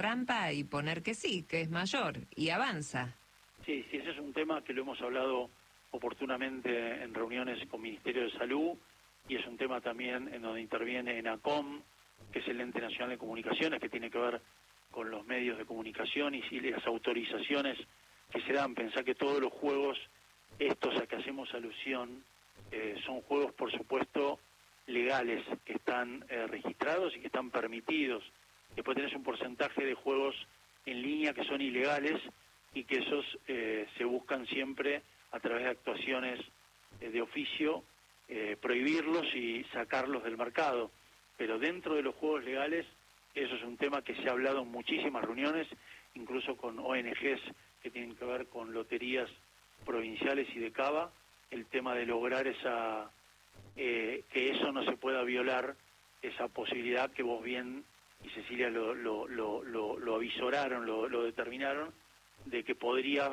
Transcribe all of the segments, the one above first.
trampa y poner que sí, que es mayor, y avanza. Sí, sí, ese es un tema que lo hemos hablado oportunamente en reuniones con Ministerio de Salud, y es un tema también en donde interviene ENACOM, que es el Ente Nacional de Comunicaciones, que tiene que ver con los medios de comunicación y las autorizaciones que se dan. Pensá que todos los juegos, estos a que hacemos alusión, son juegos, por supuesto, legales, que están registrados y que están permitidos. Después tenés un porcentaje de juegos en línea que son ilegales y que esos se buscan siempre a través de actuaciones de oficio, prohibirlos y sacarlos del mercado. Pero dentro de los juegos legales, eso es un tema que se ha hablado en muchísimas reuniones, incluso con ONGs que tienen que ver con loterías provinciales y de Cava, el tema de lograr que eso no se pueda violar, esa posibilidad que vos bien y Cecilia lo avisoraron, lo determinaron, de que podría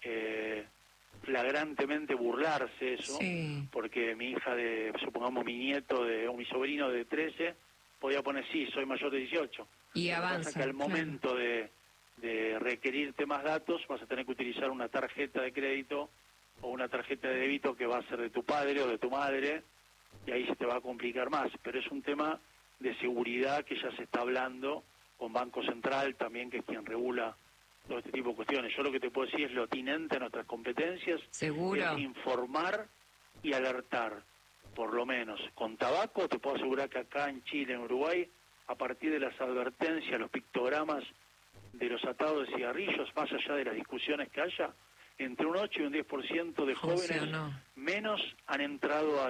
flagrantemente burlarse eso, sí. Porque mi hija supongamos mi nieto o mi sobrino de 13, podía poner sí, soy mayor de 18. Y avanza. Que al momento de requerirte más datos vas a tener que utilizar una tarjeta de crédito o una tarjeta de débito que va a ser de tu padre o de tu madre, y ahí se te va a complicar más. Pero es un tema de seguridad que ya se está hablando con Banco Central también, que es quien regula todo este tipo de cuestiones. Yo lo que te puedo decir es lo atinente a nuestras competencias. ¿Seguro? Es informar y alertar, por lo menos. Con tabaco te puedo asegurar que acá en Chile, en Uruguay, a partir de las advertencias, los pictogramas de los atados de cigarrillos, más allá de las discusiones que haya, entre un 8 y un 10% de jóvenes menos han entrado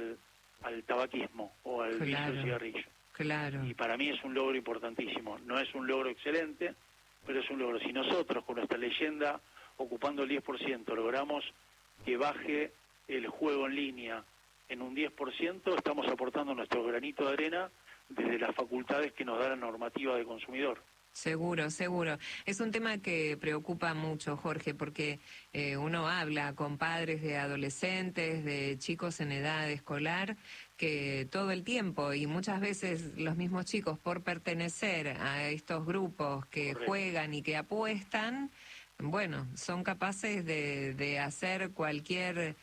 al tabaquismo o al vicio del cigarrillo. Claro. Y para mí es un logro importantísimo. No es un logro excelente, pero es un logro. Si nosotros, con nuestra leyenda, ocupando el 10%, logramos que baje el juego en línea en un 10%, estamos aportando nuestro granito de arena desde las facultades que nos da la normativa de consumidor. Seguro, seguro. Es un tema que preocupa mucho, Jorge, porque uno habla con padres de adolescentes, de chicos en edad escolar, que todo el tiempo y muchas veces los mismos chicos, por pertenecer a estos grupos que Correcto. Juegan y que apuestan, bueno, son capaces de hacer cualquier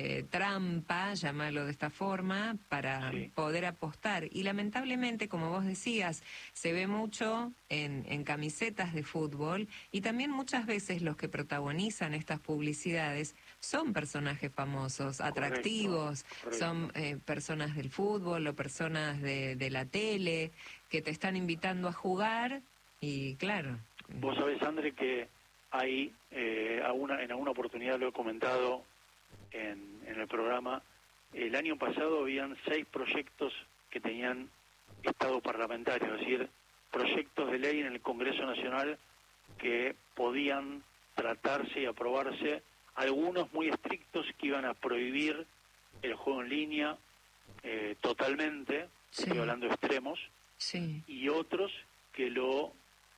trampa, llamarlo de esta forma, para poder apostar. Y lamentablemente, como vos decías, se ve mucho en camisetas de fútbol, y también muchas veces los que protagonizan estas publicidades son personajes famosos, atractivos, correcto. Son personas del fútbol o personas de la tele que te están invitando a jugar y claro. Vos sabés, André, que hay, en alguna oportunidad lo he comentado en el programa, el año pasado habían 6 proyectos que tenían estado parlamentario, es decir, proyectos de ley en el Congreso Nacional que podían tratarse y aprobarse, algunos muy estrictos que iban a prohibir el juego en línea totalmente, estoy hablando de extremos, y otros que lo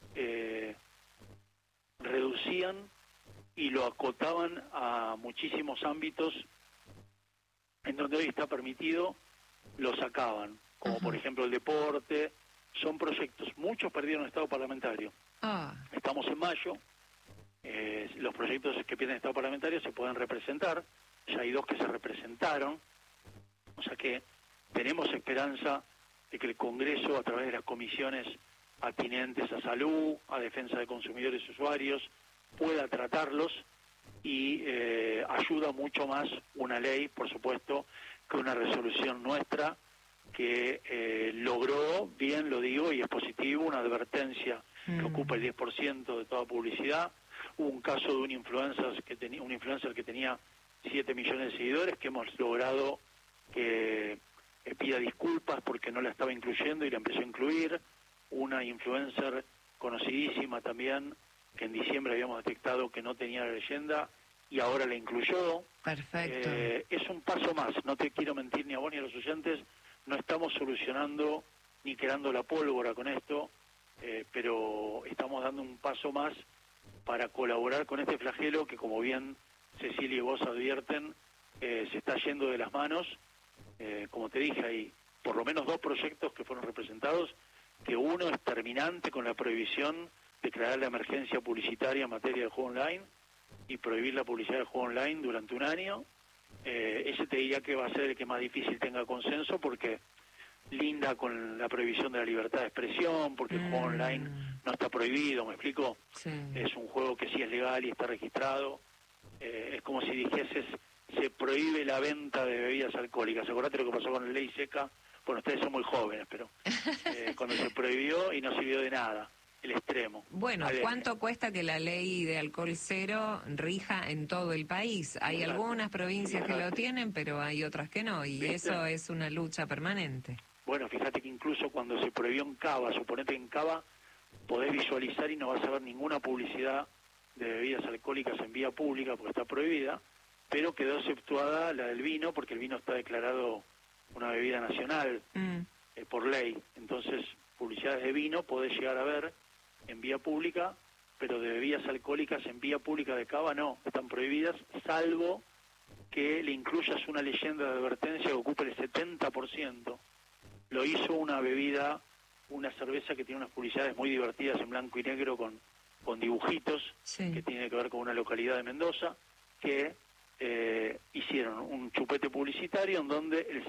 reducían y lo acotaban a muchísimos ámbitos en donde hoy está permitido, lo sacaban, como por ejemplo el deporte. Son proyectos, muchos perdieron estado parlamentario. Estamos en mayo, los proyectos que pierden estado parlamentario se pueden representar, ya hay 2 que se representaron, o sea que tenemos esperanza de que el Congreso, a través de las comisiones atinentes a salud, a defensa de consumidores y usuarios, pueda tratarlos, y ayuda mucho más una ley, por supuesto, que una resolución nuestra que logró, bien lo digo, y es positivo, una advertencia que ocupa el 10% de toda publicidad. Hubo un caso de un influencer que tenía 7 millones de seguidores, que hemos logrado que pida disculpas porque no la estaba incluyendo y la empezó a incluir. Una influencer conocidísima también, que en diciembre habíamos detectado que no tenía la leyenda y ahora la incluyó. Perfecto. Es un paso más, no te quiero mentir ni a vos ni a los oyentes, no estamos solucionando ni quedando la pólvora con esto, pero estamos dando un paso más para colaborar con este flagelo que, como bien Cecilia y vos advierten, se está yendo de las manos. Como te dije, hay por lo menos 2 proyectos que fueron representados, que uno es terminante con la prohibición declarar la emergencia publicitaria en materia de juego online y prohibir la publicidad del juego online durante un año. Ese te diría que va a ser el que más difícil tenga consenso, porque linda con la prohibición de la libertad de expresión, porque el juego online no está prohibido, ¿me explico? Sí. Es un juego que sí es legal y está registrado. Es como si dijeses, se prohíbe la venta de bebidas alcohólicas. Acordate lo que pasó con la ley seca. Bueno, ustedes son muy jóvenes, pero cuando se prohibió y no sirvió de nada, el extremo. Bueno, ¿cuánto cuesta que la ley de alcohol cero rija en todo el país? Hay algunas provincias que lo tienen, pero hay otras que no, y eso es una lucha permanente. Bueno, fíjate que incluso cuando se prohibió en Cava, suponete que en Cava podés visualizar y no vas a ver ninguna publicidad de bebidas alcohólicas en vía pública porque está prohibida, pero quedó exceptuada la del vino porque el vino está declarado una bebida nacional por ley. Entonces, publicidades de vino podés llegar a ver en vía pública, pero de bebidas alcohólicas en vía pública de Cava no, están prohibidas, salvo que le incluyas una leyenda de advertencia que ocupe el 70%. Lo hizo una bebida, una cerveza que tiene unas publicidades muy divertidas en blanco y negro con dibujitos, que tiene que ver con una localidad de Mendoza, que hicieron un chupete publicitario en donde el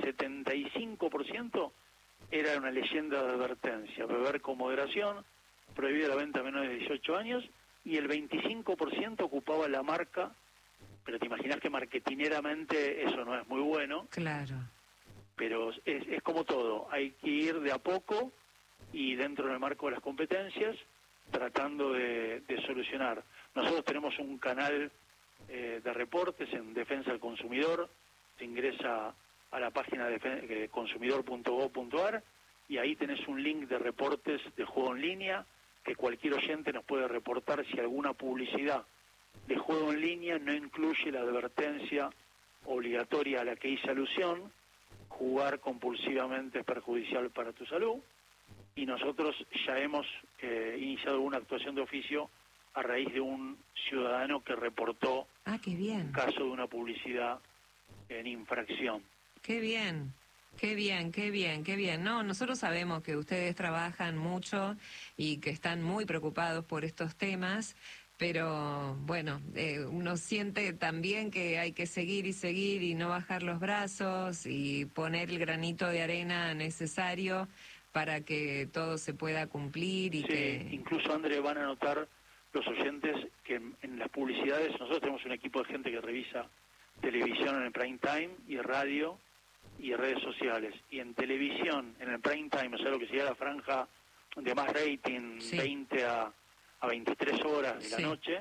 75% era una leyenda de advertencia: beber con moderación, prohibida la venta a menores de 18 años, y el 25% ocupaba la marca, pero te imaginas que marketineramente eso no es muy bueno. Claro. Pero es como todo, hay que ir de a poco y dentro del marco de las competencias tratando de solucionar. Nosotros tenemos un canal de reportes en Defensa del Consumidor, se ingresa a la página de consumidor.gov.ar y ahí tenés un link de reportes de juego en línea que cualquier oyente nos puede reportar si alguna publicidad de juego en línea no incluye la advertencia obligatoria a la que hice alusión: jugar compulsivamente es perjudicial para tu salud, y nosotros ya hemos iniciado una actuación de oficio a raíz de un ciudadano que reportó un caso de una publicidad en infracción. Qué bien. Qué bien, qué bien, qué bien. No, nosotros sabemos que ustedes trabajan mucho y que están muy preocupados por estos temas, pero bueno, uno siente también que hay que seguir y no bajar los brazos y poner el granito de arena necesario para que todo se pueda cumplir. Y que incluso, André, van a notar los oyentes que en las publicidades, nosotros tenemos un equipo de gente que revisa televisión en el prime time y radio y redes sociales, y en televisión, en el prime time, o sea, lo que sería la franja de más rating, 20 a 23 horas de la noche,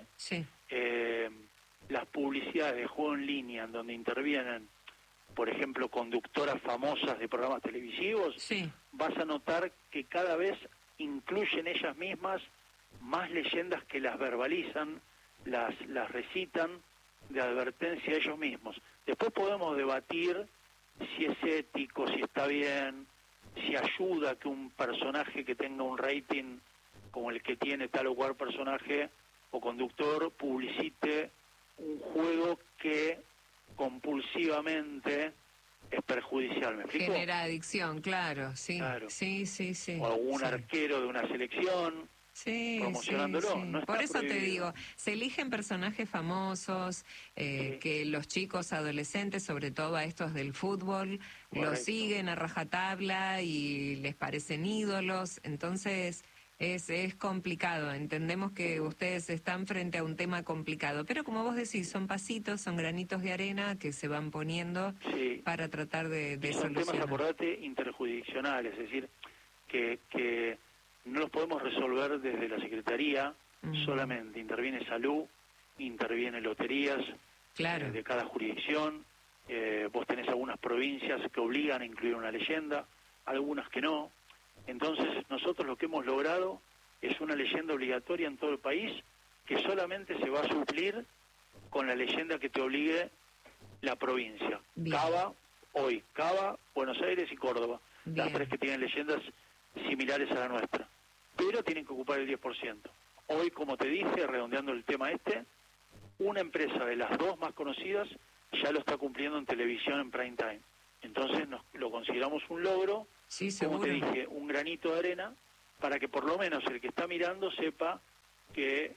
las publicidades de juego en línea en donde intervienen, por ejemplo, conductoras famosas de programas televisivos, vas a notar que cada vez incluyen ellas mismas más leyendas que las verbalizan, las recitan de advertencia ellos mismos. Después podemos debatir si es ético, si está bien, si ayuda que un personaje que tenga un rating como el que tiene tal o cual personaje o conductor publicite un juego que compulsivamente es perjudicial, ¿me explico? Genera adicción, claro, sí. Sí. O algún arquero de una selección promocionándolo. No está por eso prohibido. te digo, se eligen personajes famosos, que los chicos adolescentes, sobre todo a estos del fútbol, los siguen a rajatabla y les parecen ídolos. Entonces es complicado. Entendemos que ustedes están frente a un tema complicado, pero como vos decís, son pasitos, son granitos de arena que se van poniendo para tratar de son solucionar. Temas, acordate, interjurisdiccionales, es decir, que no los podemos resolver desde la Secretaría solamente. Interviene salud, interviene loterías de cada jurisdicción. Vos tenés algunas provincias que obligan a incluir una leyenda, algunas que no. Entonces nosotros lo que hemos logrado es una leyenda obligatoria en todo el país, que solamente se va a suplir con la leyenda que te obligue la provincia. Cava, Buenos Aires y Córdoba, las tres que tienen leyendas similares a la nuestra, pero tienen que ocupar el 10%. Hoy, como te dije, redondeando el tema una empresa de las dos más conocidas ya lo está cumpliendo en televisión en prime time. Entonces lo consideramos un logro, como te dije, un granito de arena, para que por lo menos el que está mirando sepa que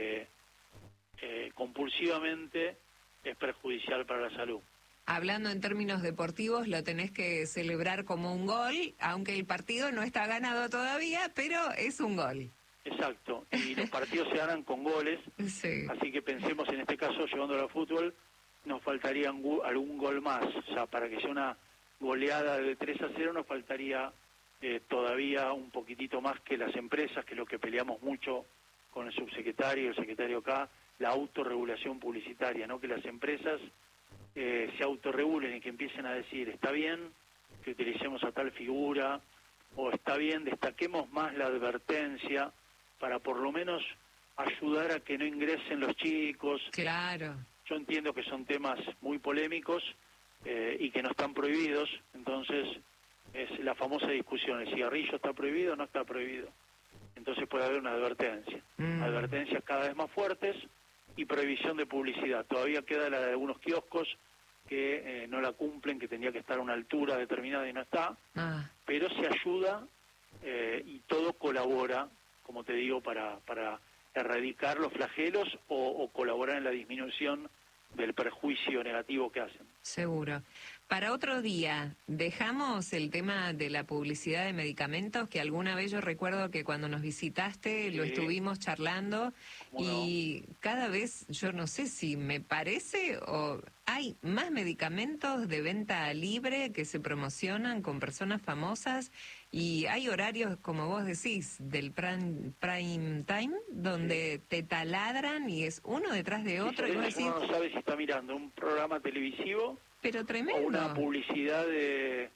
compulsivamente es perjudicial para la salud. Hablando en términos deportivos, lo tenés que celebrar como un gol, aunque el partido no está ganado todavía, pero es un gol. Exacto, y los partidos se ganan con goles, sí. Así que pensemos en este caso, llevándolo al fútbol, nos faltaría algún gol más, o sea, para que sea una goleada de 3-0 nos faltaría todavía un poquitito más que las empresas, que es lo que peleamos mucho con el subsecretario, el secretario acá, la autorregulación publicitaria, ¿no? Que las empresas se autorregulen y que empiecen a decir, está bien que utilicemos a tal figura, o está bien, destaquemos más la advertencia para por lo menos ayudar a que no ingresen los chicos. Claro. Yo entiendo que son temas muy polémicos y que no están prohibidos, entonces es la famosa discusión, ¿el cigarrillo está prohibido o no está prohibido? Entonces puede haber una advertencia, advertencias cada vez más fuertes y prohibición de publicidad. Todavía queda la de algunos kioscos que no la cumplen, que tendría que estar a una altura determinada y no está, pero se ayuda y todo colabora, como te digo, para erradicar los flagelos o colaborar en la disminución del perjuicio negativo que hacen. Seguro. Para otro día, dejamos el tema de la publicidad de medicamentos, que alguna vez yo recuerdo que cuando nos visitaste lo estuvimos charlando y cada vez, yo no sé si me parece o hay más medicamentos de venta libre que se promocionan con personas famosas y hay horarios, como vos decís, del prime time, donde te taladran y es uno detrás de otro. Y vos decís, uno no sabe si está mirando un programa televisivo pero tremendo. O una publicidad de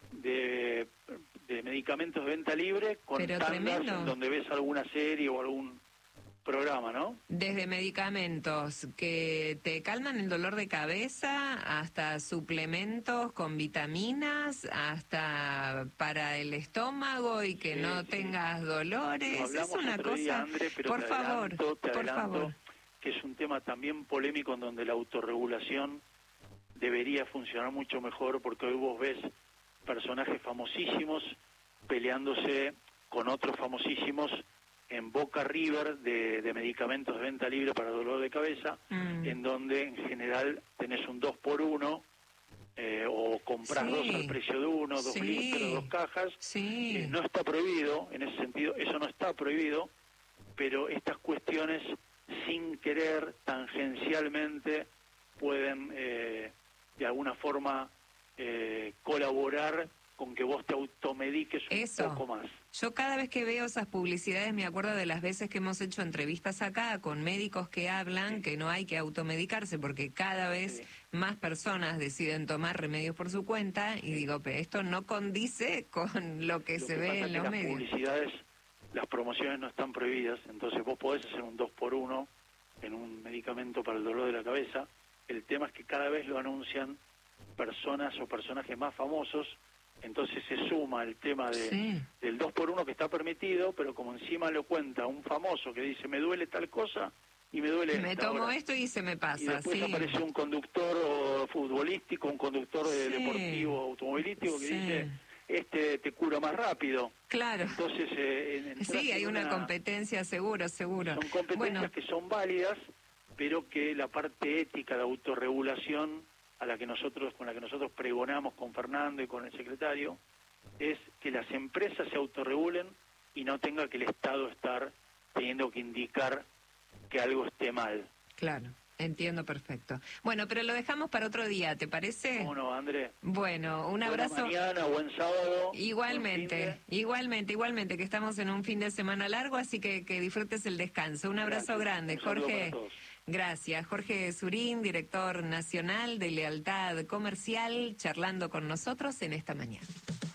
medicamentos de venta libre con tandas en donde ves alguna serie o algún programa, ¿no? Desde medicamentos que te calman el dolor de cabeza, hasta suplementos con vitaminas, hasta para el estómago y que no tengas dolores. Es una cosa, día, André, pero por favor, que es un tema también polémico en donde la autorregulación debería funcionar mucho mejor, porque hoy vos ves personajes famosísimos peleándose con otros famosísimos en Boca River de medicamentos de venta libre para dolor de cabeza, en donde en general tenés un 2x1 o compras dos al precio de uno, 2 litros, 2 cajas. No está prohibido, en ese sentido, eso no está prohibido, pero estas cuestiones sin querer, tangencialmente, pueden de alguna forma colaborar con que vos te automediques un poco más. Yo cada vez que veo esas publicidades me acuerdo de las veces que hemos hecho entrevistas acá con médicos que hablan que no hay que automedicarse porque cada vez más personas deciden tomar remedios por su cuenta y digo, pero esto no condice con lo que se ve en los medios. Las publicidades, las promociones no están prohibidas, entonces vos podés hacer un 2x1 en un medicamento para el dolor de la cabeza. El tema es que cada vez lo anuncian personas o personajes más famosos, entonces se suma el tema del 2x1 que está permitido, pero como encima lo cuenta un famoso que dice, me duele tal cosa y me duele me tomo esto y se me pasa. Y después aparece un conductor futbolístico, un conductor deportivo, automovilístico que dice, este te cura más rápido. Claro. Entonces, hay una competencia, seguro. Son competencias que son válidas, pero que la parte ética de autorregulación con la que nosotros pregonamos con Fernando y con el secretario, es que las empresas se autorregulen y no tenga que el Estado estar teniendo que indicar que algo esté mal. Claro, entiendo perfecto. Bueno, pero lo dejamos para otro día, ¿te parece? ¿Cómo no, André? Bueno, un abrazo. Buena mañana, buen sábado. Igualmente, que estamos en un fin de semana largo, así que disfrutes el descanso. Un abrazo grande, Jorge. Gracias, Jorge Surín, director nacional de Lealtad Comercial, charlando con nosotros en esta mañana.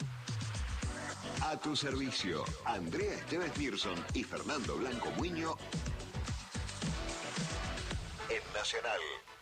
A tu servicio, Andrea Esteves Pearson y Fernando Blanco Muño en Nacional.